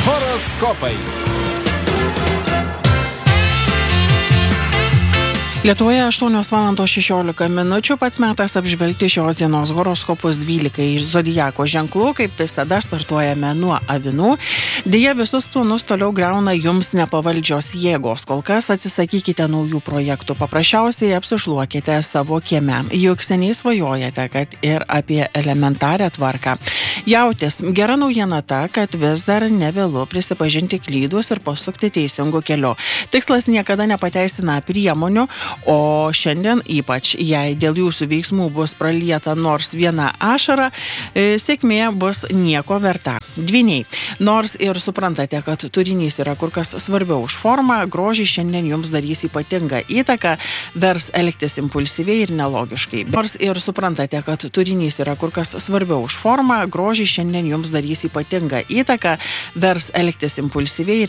Horoskopai. Lietuvoje 8:16 pats metas apžvelgti šios dienos horoskopus 12 zodiako ženklų, kaip visada startuojame nuo avinų. Deja, visus planus toliau griauna jums nepavaldžios jėgos. Kol kas atsisakykite naujų projektų, paprasčiausiai apsišluokite savo kieme. Juk seniai svajojate, kad ir apie elementarią tvarką. Jautis, gera naujiena ta, kad vis dar nevėlu prisipažinti klydus ir pasukti teisingu keliu. Tikslas niekada nepateisina priemonių, o šiandien ypač, jei dėl jūsų veiksmų bus pralieta nors viena ašara, sėkmė bus nieko verta. Dvyniai, nors ir suprantate, kad turinys yra kur kas svarbiau už formą, grožis šiandien jums darys ypatingą įtaką, vers elgtis impulsyviai ir nelogiškai. Nors ir suprantate, kad turinys yra kur kas svarbiau už formą, grožis šiandien jums darys ypatingą įtaką, vers elgtis impulsyviai ir